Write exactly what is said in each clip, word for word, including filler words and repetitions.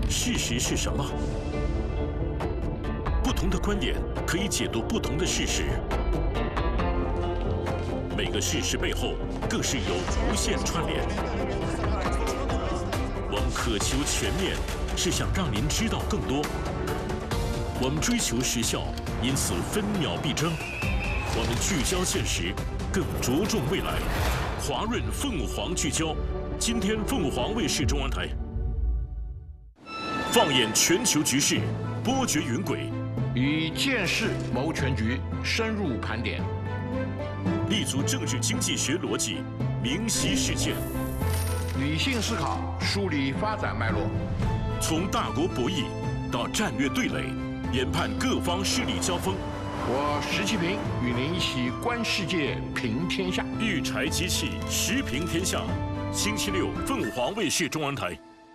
事实是什么？不同的观点可以解读不同的事实。每个事实背后更是有无限串联。我们渴求全面，是想让您知道更多。我们追求时效，因此分秒必争。我们聚焦现实，更着重未来。华润凤凰聚焦，今天凤凰卫视中文台。放眼全球局势，波谲云轨， 以见识谋全局，深入盘点， 立足政治经济学逻辑，明晰事件， 理性思考，梳理发展脉络， 从大国博弈到战略对垒，研判各方势力交锋。 我石其平与您一起观世界，评天下。 育才机器，时评天下。星期六，凤凰卫视中文台。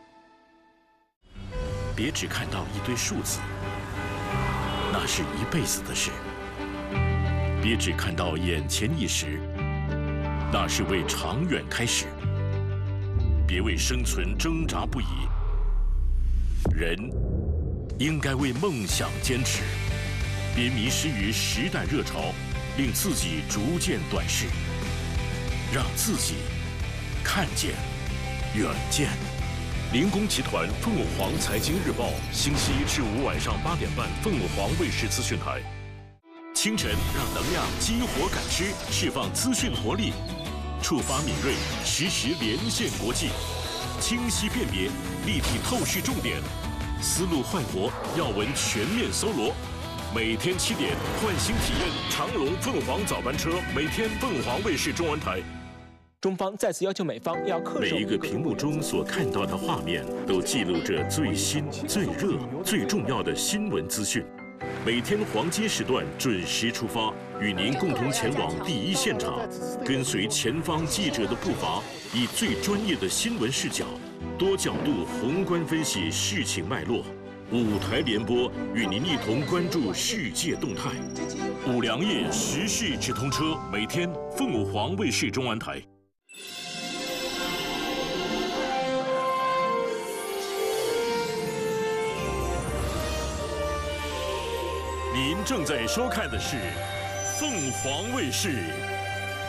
别只看到一堆数字，那是一辈子的事；别只看到眼前一时，那是为长远开始。别为生存挣扎不已，人应该为梦想坚持。别迷失于时代热潮，令自己逐渐短视，让自己看见远见。林工集团凤凰财经日报，星期一至五晚上八点半，凤凰卫视资讯台。清晨让能量激活感知，释放资讯活力，触发敏锐，实时连线国际，清晰辨别，立体透视重点，思路焕活，要闻全面搜罗。每天七点，换新体验长龙凤凰早班车，每天凤凰卫视中文台。 中方再次要求美方要恪守。 每一个屏幕中所看到的画面，都记录着最新、最热、最重要的新闻资讯。每天黄金时段准时出发，与您共同前往第一现场，跟随前方记者的步伐，以最专业的新闻视角，多角度宏观分析事情脉络。五台联播与您一同关注世界动态。五粮液时事直通车，每天凤凰卫视中文台。您正在收看的是凤凰卫视